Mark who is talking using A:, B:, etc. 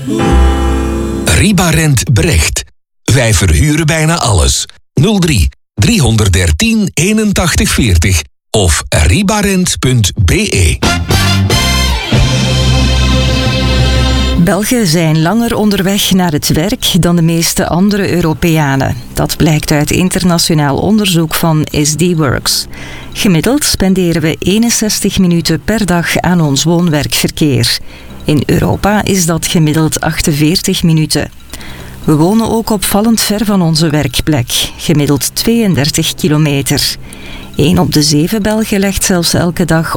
A: Ribarent Brecht. Wij verhuren bijna alles. 03 313 81 40 of ribarent.be.
B: Belgen zijn langer onderweg naar het werk dan de meeste andere Europeanen. Dat blijkt uit internationaal onderzoek van SD Works. Gemiddeld spenderen we 61 minuten per dag aan ons woon-werkverkeer. In Europa is dat gemiddeld 48 minuten. We wonen ook opvallend ver van onze werkplek, gemiddeld 32 kilometer. 1 op de 7 Belgen legt zelfs elke dag